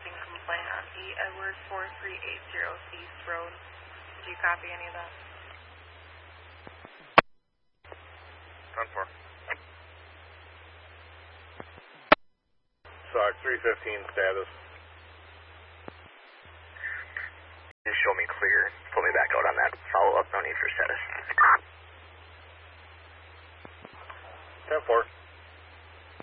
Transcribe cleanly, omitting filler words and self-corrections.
parking complaint on E. Edward 4380 East Road. Did you copy any of that? 10-4. SOC 315 status. Just show me clear. Pull me back out on that follow-up. No need for status.